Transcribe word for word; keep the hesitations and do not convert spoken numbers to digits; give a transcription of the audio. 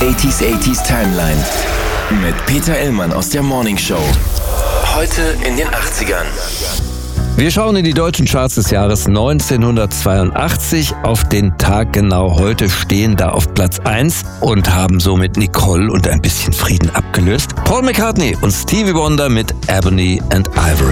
achtziger achtziger Timeline mit Peter Illmann aus der Morning Show. Heute in den achtzigern. Wir schauen in die deutschen Charts des Jahres neunzehnhundertzweiundachtzig. Auf den Tag genau heute stehen da auf Platz eins und haben somit Nicole und ein bisschen Frieden abgelöst. Paul McCartney und Stevie Wonder mit Ebony and Ivory.